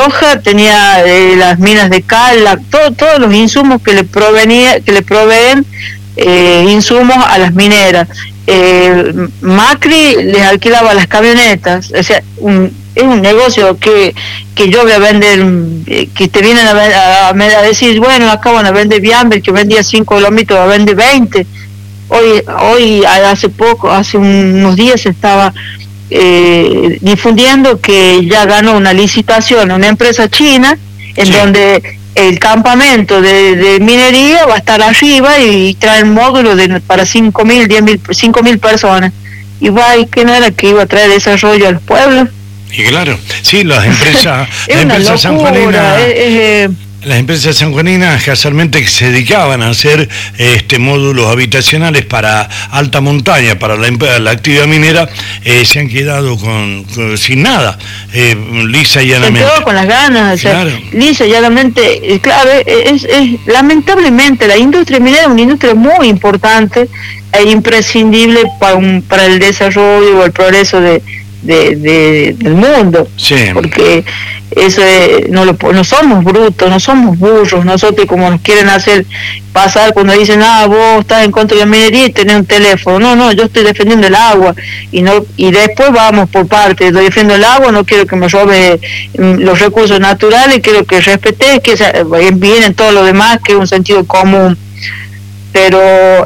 Rioja tenía las minas de cal, todos los insumos que le proveen insumos a las mineras. Macri les alquilaba las camionetas, o sea, es un negocio que yo voy a vender, que te vienen a decir, bueno, acá van a vender Biamber, que vendía 5 lomitos, va a vender 20. Hoy hace unos días estaba difundiendo que ya ganó una licitación a una empresa china en donde el campamento de minería va a estar arriba y trae módulos para 5.000, 10.000, 5.000 personas. Y que no era que iba a traer desarrollo a los pueblos. Y claro, sí, las empresas sanjuaninas, las empresas sanjuaninas casualmente se dedicaban a hacer módulos habitacionales para alta montaña, para la actividad minera, se han quedado sin nada, lisa y llanamente. Se quedó con las ganas, claro. Lisa y llanamente, claro, lamentablemente la industria minera es una industria muy importante e imprescindible para el desarrollo o el progreso del mundo, sí. Porque eso no somos brutos, no somos burros, nosotros como nos quieren hacer pasar cuando dicen, vos estás en contra de la minería y tenés un teléfono. No, yo estoy defendiendo el agua y después vamos por parte. Estoy defendiendo el agua, no quiero que me robe los recursos naturales, quiero que respete, que vienen todo lo demás, que es un sentido común. Pero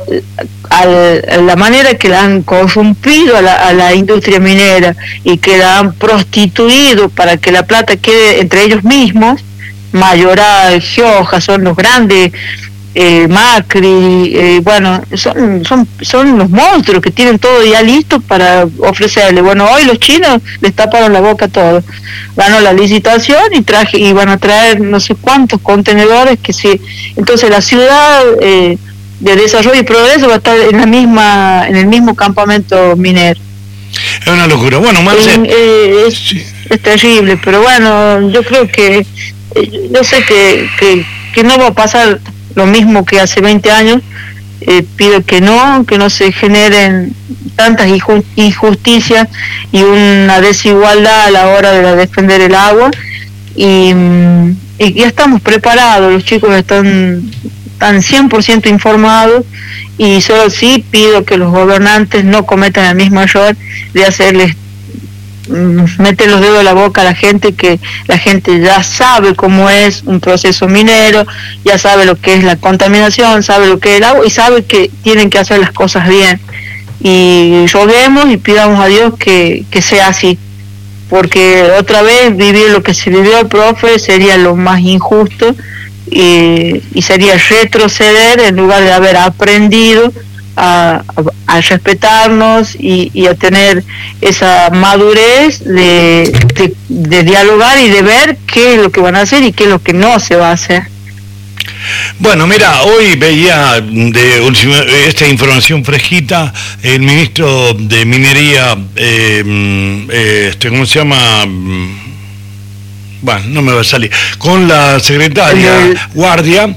la manera que la han corrompido a la industria minera y que la han prostituido para que la plata quede entre ellos mismos, Mayoral, Gioja, son los grandes, Macri, son los monstruos que tienen todo ya listo para ofrecerle. Bueno, hoy los chinos les taparon la boca a todo. Ganó la licitación y van a traer no sé cuántos contenedores que sí. Entonces la ciudad de desarrollo y progreso va a estar en el mismo campamento minero. Es una locura. Bueno, Marce, es terrible, pero bueno, yo creo que yo sé que no va a pasar lo mismo que hace 20 años. Pido que no se generen tantas injusticias y una desigualdad a la hora de defender el agua, y ya estamos preparados, los chicos están 100% informados, y solo sí pido que los gobernantes no cometan el mismo error de meter los dedos a la boca a la gente, que la gente ya sabe cómo es un proceso minero, ya sabe lo que es la contaminación, sabe lo que es el agua y sabe que tienen que hacer las cosas bien. Y roguemos y pidamos a Dios que sea así, porque otra vez vivir lo que se vivió el profe sería lo más injusto, y sería retroceder en lugar de haber aprendido a respetarnos y a tener esa madurez de dialogar y de ver qué es lo que van a hacer y qué es lo que no se va a hacer. Bueno, mira, hoy veía esta información fresquita, el ministro de Minería, ¿cómo se llama? Bueno, no me va a salir, con la secretaria Guardia,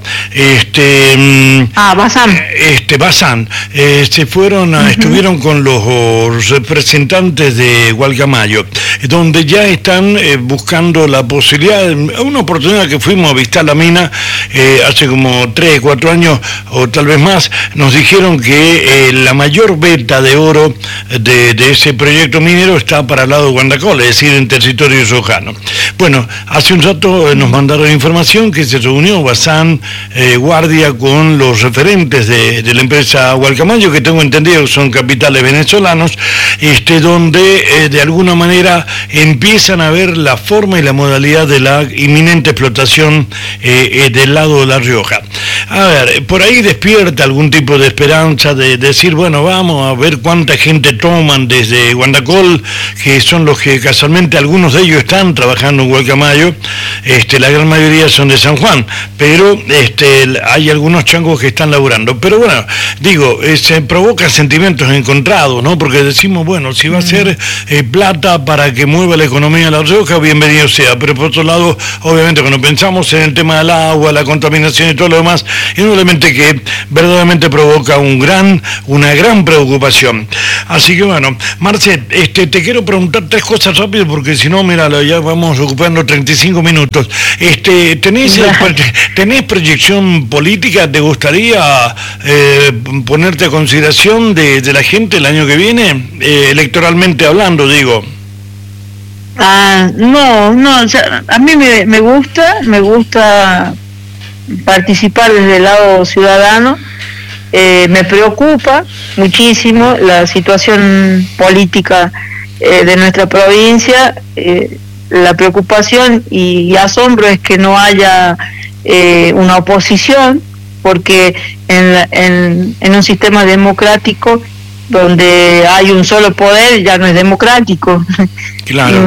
Bazán, se fueron estuvieron con los representantes de Gualcamayo, donde ya están buscando la posibilidad, una oportunidad que fuimos a visitar la mina hace como 3, 4 años o tal vez más, nos dijeron que la mayor veta de oro de ese proyecto minero está para el lado de Guandacol, es decir, en territorio riojano. Bueno, hace un rato nos mandaron información que se reunió Bazán Guardia con los referentes de la empresa Gualcamayo, que tengo entendido que son capitales venezolanos, donde de alguna manera empiezan a ver la forma y la modalidad de la inminente explotación del lado de La Rioja. A ver, por ahí despierta algún tipo de esperanza de decir, bueno, vamos a ver cuánta gente toman desde Guandacol, que son los que casualmente algunos de ellos están trabajando en Gualcamayo, la gran mayoría son de San Juan, pero hay algunos changos que están laburando. Pero bueno, digo, se provoca sentimientos encontrados, ¿no? Porque decimos, bueno, si va a ser plata para que mueva la economía de La Rioja, bienvenido sea. Pero por otro lado, obviamente, cuando pensamos en el tema del agua, la contaminación y todo lo demás, es un elemento que verdaderamente provoca una gran preocupación. Así que bueno, Marce, te quiero preguntar 3 cosas rápido, porque si no, mira, ya vamos ocupando 35 minutos. ¿Tenés proyección política? ¿Te gustaría ponerte a consideración de la gente el año que viene? Electoralmente hablando, digo. No, o sea, a mí me gusta participar desde el lado ciudadano. Me preocupa muchísimo la situación política de nuestra provincia. La preocupación y asombro es que no haya una oposición, porque en un sistema democrático donde hay un solo poder ya no es democrático. Claro.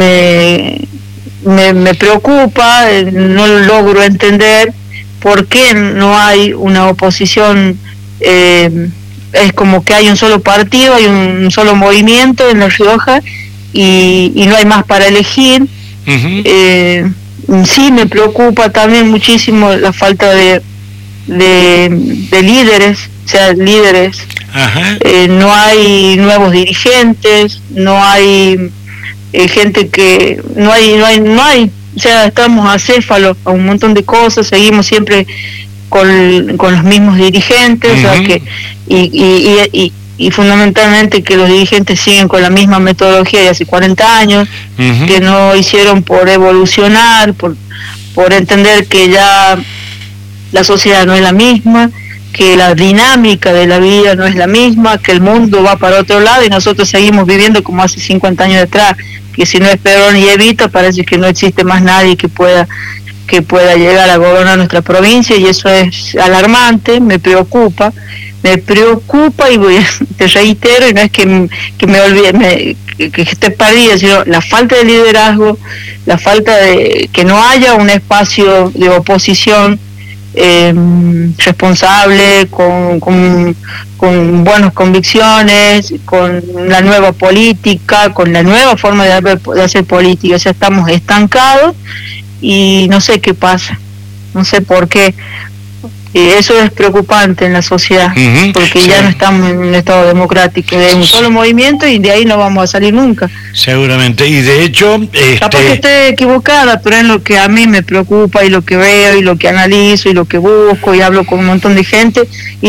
Me preocupa, no logro entender por qué no hay una oposición. Es como que hay un solo partido, hay un solo movimiento en La Rioja y no hay más para elegir. Sí, me preocupa también muchísimo la falta de líderes, o sea, líderes. No hay nuevos dirigentes, no hay gente que no hay, o sea, estamos acéfalos a un montón de cosas, seguimos siempre con los mismos dirigentes, o sea, que y fundamentalmente que los dirigentes siguen con la misma metodología de hace 40 años, que no hicieron por evolucionar, por entender que ya la sociedad no es la misma, que la dinámica de la vida no es la misma, que el mundo va para otro lado y nosotros seguimos viviendo como hace 50 años atrás, que si no es Perón y Evita parece que no existe más nadie que pueda llegar a gobernar nuestra provincia, y eso es alarmante, me preocupa y te reitero, y no es que me olvide, que esté perdida, sino la falta de liderazgo, la falta de que no haya un espacio de oposición responsable, con buenas convicciones, con la nueva política, con la nueva forma de hacer política. O sea, estamos estancados y no sé qué pasa, no sé por qué. Eso es preocupante en la sociedad, porque sí, ya no estamos en un estado democrático de un solo movimiento y de ahí no vamos a salir nunca. Seguramente, y de hecho... Capaz que esté equivocada, pero es lo que a mí me preocupa y lo que veo y lo que analizo y lo que busco y hablo con un montón de gente, y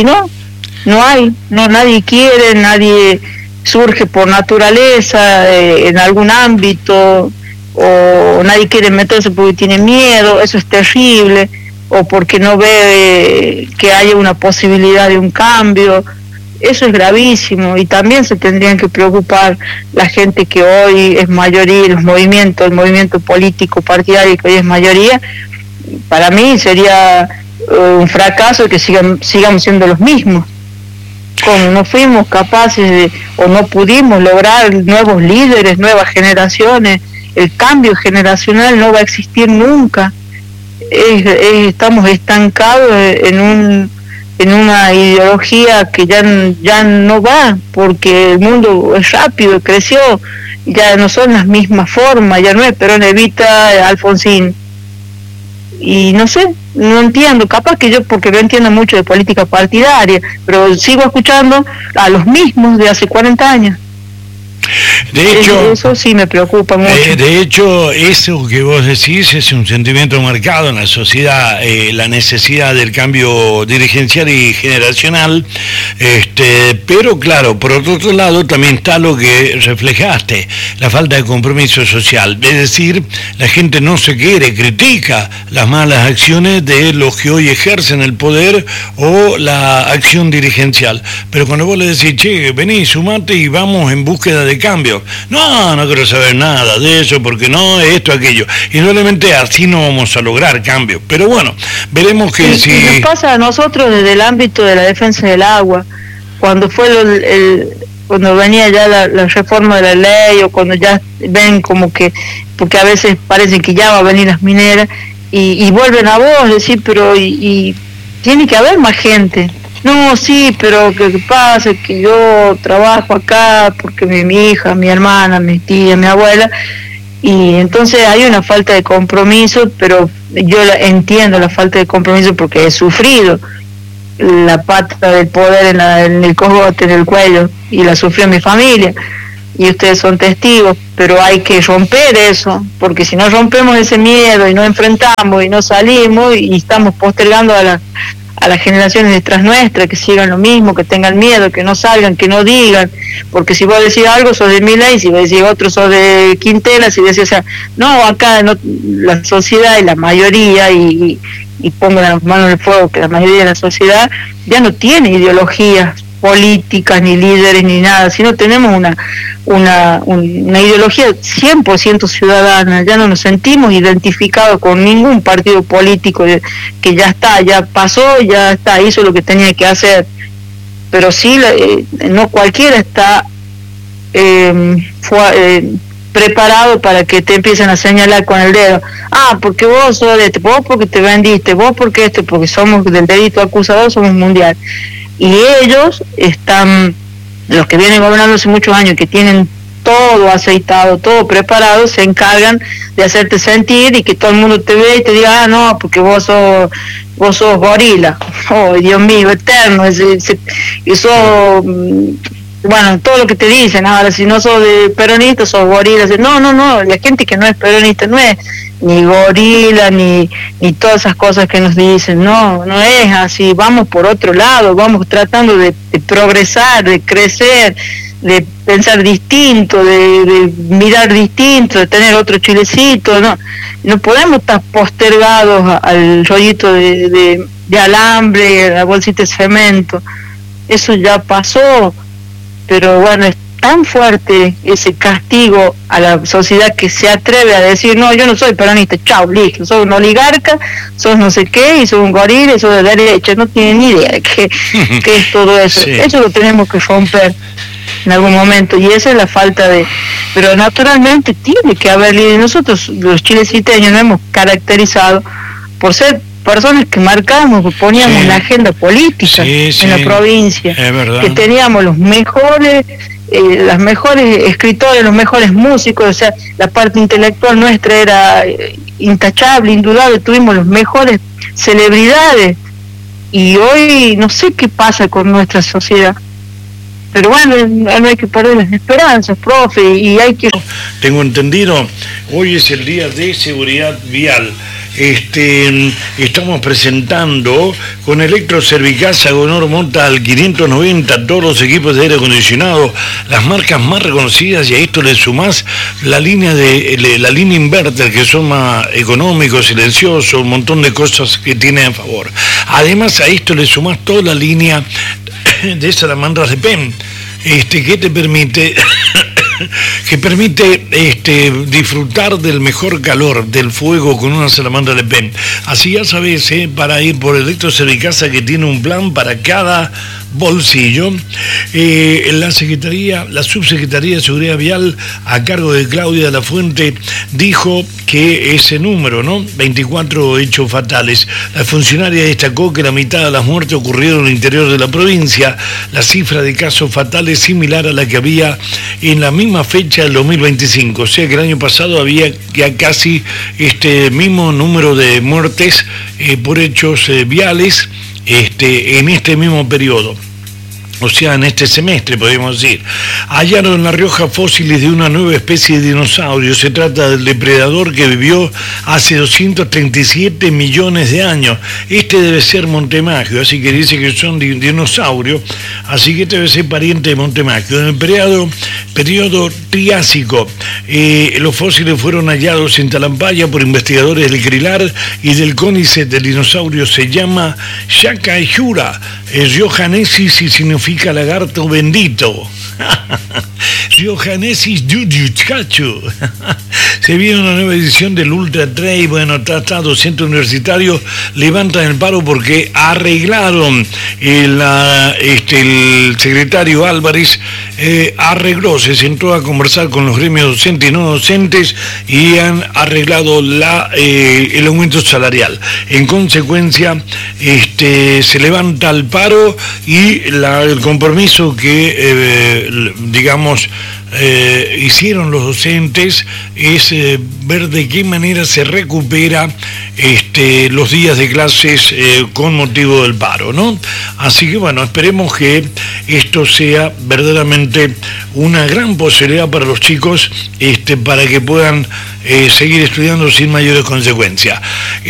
nadie quiere, nadie surge por naturaleza en algún ámbito, o nadie quiere meterse porque tiene miedo, eso es terrible, o porque no ve que haya una posibilidad de un cambio. Eso es gravísimo, y también se tendrían que preocupar la gente que hoy es mayoría, el movimiento político partidario que hoy es mayoría. Para mí sería un fracaso que sigamos siendo los mismos. Como no fuimos capaces o no pudimos lograr nuevos líderes, nuevas generaciones, el cambio generacional no va a existir nunca. Estamos estancados en una ideología que ya no va, porque el mundo es rápido, creció, ya no son las mismas formas, ya no es Perón, Evita, Alfonsín, y no sé, no entiendo, capaz que yo porque no entiendo mucho de política partidaria, pero sigo escuchando a los mismos de hace 40 años. De hecho, eso sí me preocupa mucho. De hecho, eso que vos decís es un sentimiento marcado en la sociedad, la necesidad del cambio dirigencial y generacional, pero claro, por otro lado también está lo que reflejaste, la falta de compromiso social, es decir, la gente no se quiere, critica las malas acciones de los que hoy ejercen el poder o la acción dirigencial, pero cuando vos le decís, che, vení, sumate y vamos en búsqueda de cambio, no quiero saber nada de eso, porque no, esto, aquello, y probablemente así no vamos a lograr cambio, pero bueno, veremos que si... Nos pasa a nosotros desde el ámbito de la defensa del agua, cuando fue cuando venía ya la reforma de la ley, o cuando ya ven como que, porque a veces parece que ya va a venir las mineras, y vuelven a vos, decir, pero y tiene que haber más gente. No, sí, pero ¿qué pasa? Que yo trabajo acá porque mi hija, mi hermana, mi tía, mi abuela, y entonces hay una falta de compromiso, pero yo entiendo la falta de compromiso porque he sufrido la pata del poder en el cogote, en el cuello, y la sufrió mi familia. y ustedes son testigos, pero hay que romper eso, porque si no rompemos ese miedo y no enfrentamos y no salimos y estamos postergando a las generaciones detrás nuestras que sigan lo mismo, que tengan miedo, que no salgan, que no digan, porque si vos decís algo sos de Milei, si vos decís otro sos de Quintela, si decís, o sea, no, acá no, la sociedad y la mayoría, y pongo las manos en el fuego, que la mayoría de la sociedad ya no tiene ideologías políticas, ni líderes, ni nada, sino tenemos una ideología 100% ciudadana, ya no nos sentimos identificados con ningún partido político que ya está, ya pasó, ya está, hizo lo que tenía que hacer, pero sí, no cualquiera está preparado para que te empiecen a señalar con el dedo, porque vos sos de este, vos porque te vendiste, vos porque esto, porque somos del delito acusador, somos mundial. Y ellos están, los que vienen gobernando hace muchos años, que tienen todo aceitado, todo preparado, se encargan de hacerte sentir y que todo el mundo te ve y te diga, no, porque vos sos gorila, Dios mío, eterno, eso, bueno, todo lo que te dicen. Ahora, si no sos de peronista, sos gorila. No, la gente que no es peronista no es ni gorila, ni todas esas cosas que nos dicen, no es así, vamos por otro lado, vamos tratando de progresar, de crecer, de pensar distinto, de mirar distinto, de tener otro chilecito, no podemos estar postergados al rollito de alambre, la bolsita de cemento, eso ya pasó, pero bueno, es tan fuerte ese castigo a la sociedad que se atreve a decir, no, yo no soy peronista, chao, listo, soy un oligarca, sos no sé qué, y soy un gorila, y soy de derecha, no tienen ni idea de qué es todo eso. Sí. Eso lo tenemos que romper en algún momento, y esa es la falta de... Pero naturalmente tiene que haber líderes. Nosotros, los chileciteños, nos hemos caracterizado por ser personas que marcamos, que poníamos la agenda política en la provincia, que teníamos los mejores... las mejores escritores, los mejores músicos, o sea, la parte intelectual nuestra era intachable, indudable, tuvimos los mejores celebridades, y hoy no sé qué pasa con nuestra sociedad, pero bueno, no hay que perder las esperanzas, profe, y hay que... Tengo entendido, hoy es el día de seguridad vial. Estamos presentando con Electroservicasa Gonor Monta al 590 todos los equipos de aire acondicionado, las marcas más reconocidas, y a esto le sumás la línea inverter, que son más económicos, silenciosos, un montón de cosas que tiene a favor. Además, a esto le sumás toda la línea de salamandras de PEM, que te permite disfrutar del mejor calor del fuego con una salamandra de PEM. Así ya sabes, para ir por Electroservicasa, que tiene un plan para cada bolsillo. La subsecretaría de Seguridad Vial, a cargo de Claudia de la Fuente, dijo que ese número, 24 hechos fatales. La funcionaria destacó que la mitad de las muertes ocurrieron en el interior de la provincia. La cifra de casos fatales es similar a la que había en la misma fecha del 2025, o sea que el año pasado había ya casi este mismo número de muertes por hechos viales en este mismo periodo. O sea, en este semestre, podemos decir. Hallaron en La Rioja fósiles de una nueva especie de dinosaurio. Se trata del depredador que vivió hace 237 millones de años. Este debe ser Montemagio, así que dice que son dinosaurios, así que debe ser pariente de Montemagio. En el periodo Triásico, los fósiles fueron hallados en Talampaya por investigadores del CRILAR y del CONICET. El dinosaurio se llama Shakaijura, Johannesis, y significa lagarto bendito. Johannesis Yujuchachu. Se viene una nueva edición del Ultra Trail. Bueno, tratados centros universitarios levantan el paro porque arreglaron el secretario Álvarez arregló, se sentó a conversar con los gremios docentes y no docentes y han arreglado el aumento salarial. En consecuencia, se levanta el paro y el compromiso que digamos, hicieron los docentes es ver de qué manera se recupera los días de clases con motivo del paro, ¿no? Así que bueno, esperemos que esto sea verdaderamente una gran posibilidad para los chicos, para que puedan seguir estudiando sin mayores consecuencias.